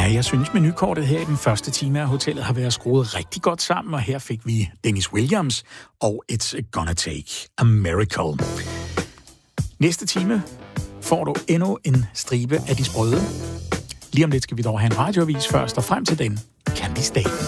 jeg synes, menukortet her i den første time af hotellet har været skruet rigtig godt sammen, og her fik vi Dennis Williams og It's Gonna Take a Miracle. Næste time får du endnu en stribe af de sprøde. Lige om lidt skal vi dog have en radioavis først, og frem til den kan vi stay.